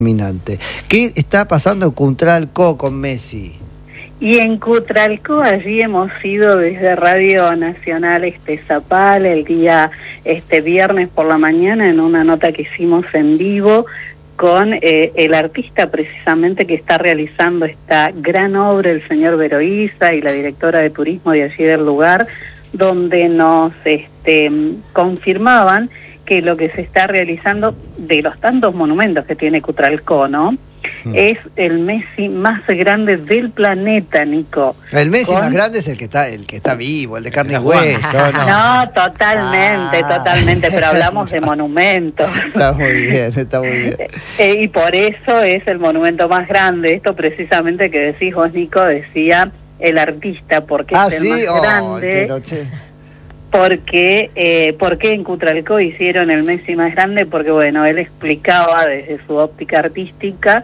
Dominante. ¿Qué está pasando en Cutralcó con Messi? Y en Cutralcó allí hemos ido desde Radio Nacional Zapal el día viernes por la mañana en una nota que hicimos en vivo con el artista precisamente que está realizando esta gran obra, el señor Veroiza, y la directora de turismo de allí del lugar, donde nos confirmaban que lo que se está realizando de los tantos monumentos que tiene Cutralcó, ¿no? Es el Messi más grande del planeta, Nico. El Messi más grande es el que está vivo, el de carne y hueso, ¿no? No, totalmente, pero hablamos de monumentos. Está muy bien, está muy bien. Y por eso es el monumento más grande. Esto precisamente que decís vos, Nico, decía el artista, porque es el más grande. ¿Por qué en Cutralcó hicieron el Messi más grande? Porque, bueno, él explicaba desde su óptica artística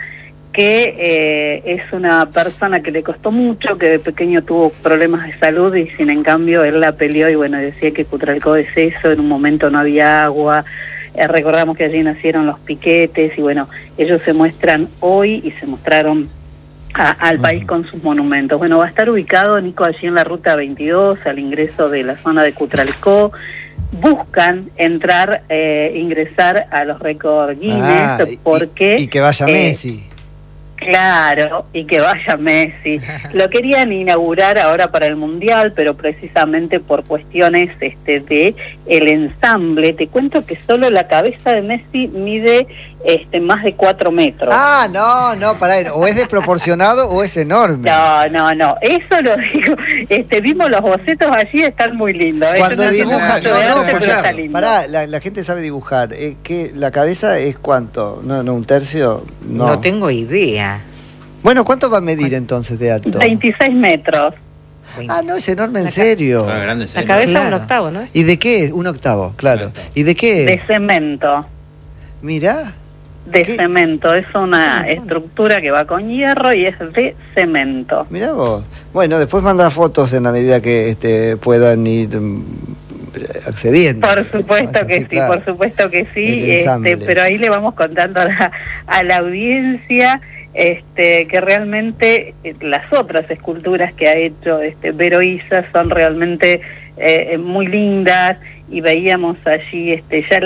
que es una persona que le costó mucho, que de pequeño tuvo problemas de salud y sin en cambio él la peleó y, bueno, decía que Cutralcó es eso, en un momento no había agua, recordamos que allí nacieron los piquetes y, bueno, ellos se muestran hoy y se mostraron al país con sus monumentos. Bueno, va a estar ubicado, Nico, allí en la ruta 22, al ingreso de la zona de Cutralcó. Buscan ingresar a los récords Guinness, porque... Y que vaya Messi. Claro, y que vaya Messi. Lo querían inaugurar ahora para el Mundial, pero precisamente por cuestiones de el ensamble. Te cuento que solo la cabeza de Messi mide más de 4 metros. No, pará, o es desproporcionado o es enorme. No, eso lo digo. Vimos los bocetos allí, están muy lindos. Cuando dibujan, está lindo. Pará, la gente sabe dibujar. ¿Que la cabeza es cuánto? No, un tercio. No tengo idea. Bueno, ¿cuánto va a medir entonces de alto? 26 metros. No, es enorme, en serio. La cabeza es un octavo, ¿no? ¿Y de qué? Un octavo, claro. ¿Y de qué? De cemento. Mirá. De cemento, es una estructura que va con hierro y es de cemento. Mirá vos. Bueno, después manda fotos en la medida que puedan ir accediendo. Por supuesto que sí, claro. Por supuesto que sí, pero ahí le vamos contando a la audiencia que realmente las otras esculturas que ha hecho Veroiza son realmente muy lindas, y veíamos allí ya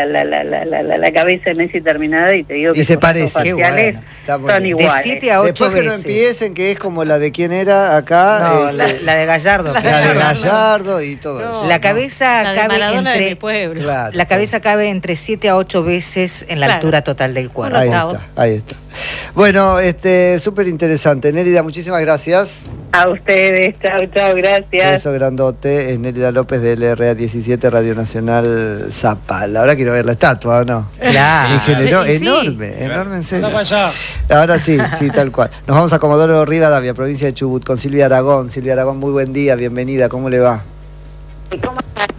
la cabeza de Messi terminada, y te digo que se parece, faciales son iguales. De 7 a 8 Después que veces. no empiecen, que es como la de quién era acá. No, la de Gallardo. La de Gallardo y todo eso. La cabeza cabe entre... pueblo. Claro, la cabeza cabe entre 7 a 8 veces en la altura total del cuerpo. Ahí está. Bueno, súper interesante. Nélida, muchísimas gracias. A ustedes, chao, gracias. Beso grandote. Es Nélida López de LRA 17, Radio Nacional Zapal. Ahora quiero ver la estatua, ¿o no? Claro. Y generó enorme, en serio. Ahora sí, tal cual. Nos vamos a Comodoro Rivadavia, provincia de Chubut, con Silvia Aragón. Silvia Aragón, muy buen día, bienvenida. ¿Cómo le va? ¿Cómo estás,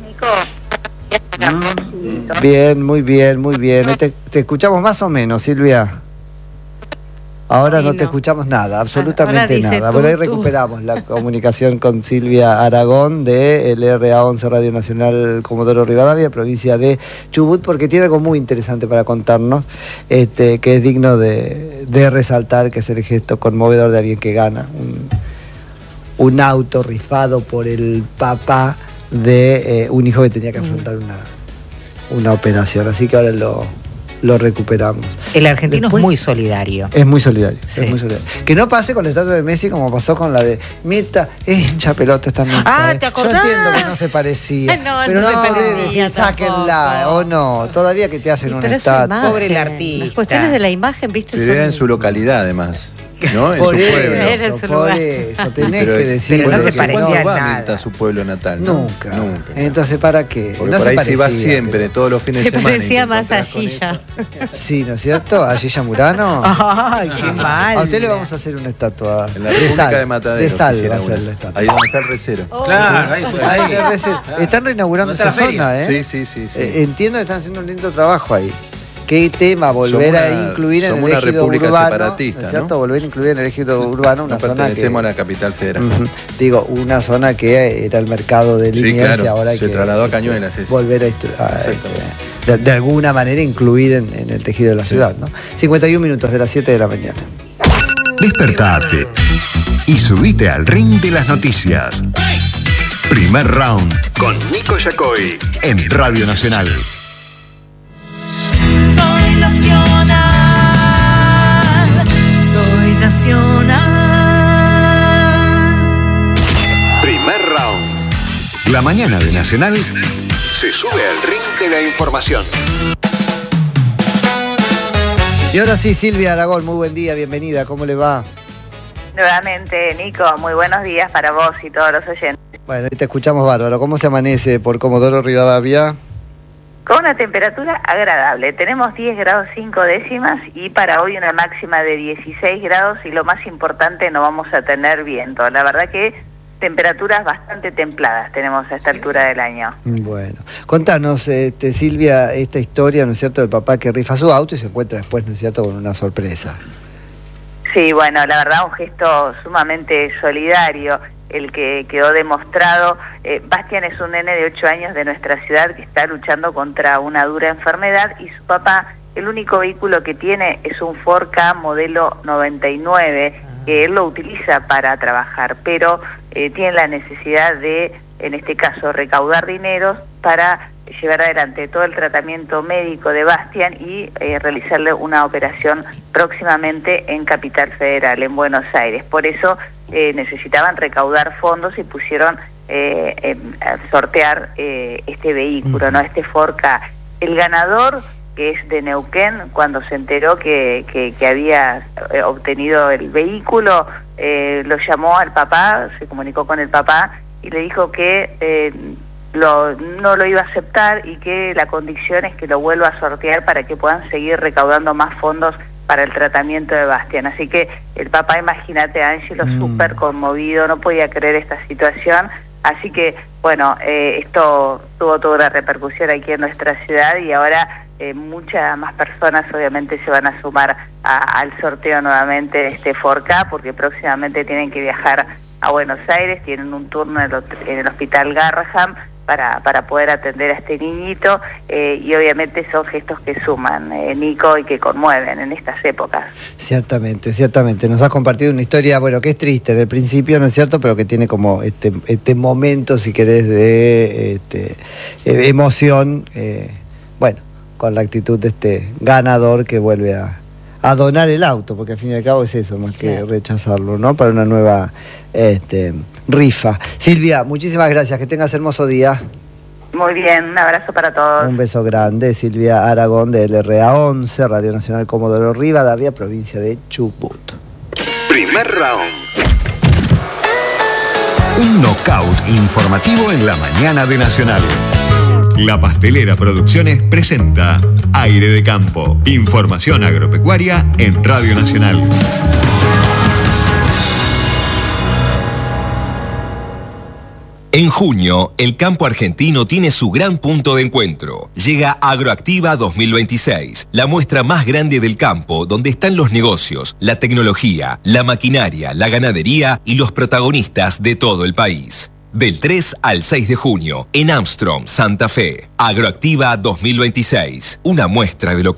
Nico? Bien, muy bien. Te escuchamos más o menos, Silvia. Ahora no te escuchamos nada, absolutamente nada. Bueno, ahí recuperamos la comunicación con Silvia Aragón de LRA 11 Radio Nacional Comodoro Rivadavia, provincia de Chubut, porque tiene algo muy interesante para contarnos, que es digno de resaltar, que es el gesto conmovedor de alguien que gana un auto rifado por el papá de un hijo que tenía que afrontar una operación. Así que ahora lo recuperamos. El argentino es muy solidario. Es muy solidario, sí. Es muy solidario. Que no pase con la estatua de Messi como pasó con la de Mirta. Hincha pelota esta Mirta. ¿Te acordás? Yo entiendo que no se parecía. Pero no te podés decir, sáquenla, o no. Todavía que te hacen una estatua. Pobre el artista. Las cuestiones de la imagen, ¿viste? Pero era en su localidad, además. ¿No? En por su eso, pueblo. Era en su lugar. Eso tenés que decir. Pero no se parecía no va nada. Mirta a su pueblo natal, ¿no? Nunca. Entonces, ¿para qué? Porque no por se ahí parecía, se va siempre, todos los fines de semana. Se parecía más a Gilla. Sí, ¿no es cierto? A Gilla Murano. ¡Ay, qué mal! A usted le vamos a hacer una estatua. En la República de Mataderos. De sal va a ser la estatua. Ahí donde está el recero. Claro, ahí. Están reinaugurando esa zona, ¿eh? Sí. Entiendo que están haciendo un lindo trabajo ahí. ¿Qué tema volver a incluir en el ejido urbano? Separatista, ¿no? ¿Cierto? ¿no? Volver a incluir en el ejido urbano una zona que... pertenecemos a la capital federal. Digo, una zona que era el mercado de Liniers, claro, y ahora se trasladó a Cañuelas. Volver a de alguna manera incluir en el tejido de la ciudad, ¿no? 51 minutos de las 7 de la mañana. Despertate y subite al ring de las noticias. Primer round con Nico Yacoy en Radio Nacional. Soy nacional, soy nacional. Primer round. La mañana de Nacional se sube al ring de la información. Y ahora sí, Silvia Aragón, muy buen día, bienvenida, ¿cómo le va? Nuevamente, Nico, muy buenos días para vos y todos los oyentes. Bueno, te escuchamos bárbaro. ¿Cómo se amanece por Comodoro Rivadavia? Con una temperatura agradable. Tenemos 10 grados 5 décimas y para hoy una máxima de 16 grados y lo más importante, no vamos a tener viento. La verdad que temperaturas bastante templadas tenemos a esta altura del año. Bueno, contanos, Silvia, esta historia, ¿no es cierto?, del papá que rifa su auto y se encuentra después, ¿no es cierto?, con una sorpresa. Sí, bueno, la verdad un gesto sumamente solidario, el que quedó demostrado. Bastián es un nene de 8 años de nuestra ciudad que está luchando contra una dura enfermedad y su papá, el único vehículo que tiene es un Ford Ka modelo 99, que él lo utiliza para trabajar, pero tiene la necesidad de, en este caso, recaudar dinero para llevar adelante todo el tratamiento médico de Bastián y realizarle una operación próximamente en Capital Federal, en Buenos Aires. Por eso necesitaban recaudar fondos y pusieron a sortear este vehículo, ¿no? Este Ford Ka. El ganador, que es de Neuquén, cuando se enteró que había obtenido el vehículo, lo llamó al papá, se comunicó con el papá y le dijo que no lo iba a aceptar y que la condición es que lo vuelva a sortear para que puedan seguir recaudando más fondos para el tratamiento de Bastián. Así que el papá, imagínate, Ángelo, súper conmovido, no podía creer esta situación. Así que, bueno, esto tuvo toda una repercusión aquí en nuestra ciudad y ahora muchas más personas obviamente se van a sumar al sorteo nuevamente de este Ford Ka, porque próximamente tienen que viajar a Buenos Aires, tienen un turno en el Hospital Garrahan para poder atender a este niñito y obviamente son gestos que suman, Nico, y que conmueven en estas épocas. Ciertamente, ciertamente. Nos has compartido una historia, bueno, que es triste en el principio, ¿no es cierto?, pero que tiene como este momento, si querés, de emoción, bueno, con la actitud de este ganador que vuelve a donar el auto, porque al fin y al cabo es eso, más que rechazarlo, ¿no?, para una nueva rifa. Silvia, muchísimas gracias, que tengas hermoso día. Muy bien, un abrazo para todos. Un beso grande. Silvia Aragón de LRA 11, Radio Nacional Comodoro Rivadavia, provincia de Chubut. Primer round. Un knockout informativo en la mañana de Nacional. La Pastelera Producciones presenta Aire de Campo. Información agropecuaria en Radio Nacional. En junio, el campo argentino tiene su gran punto de encuentro. Llega Agroactiva 2026, la muestra más grande del campo, donde están los negocios, la tecnología, la maquinaria, la ganadería y los protagonistas de todo el país. Del 3 al 6 de junio, en Armstrong, Santa Fe. Agroactiva 2026, una muestra de lo que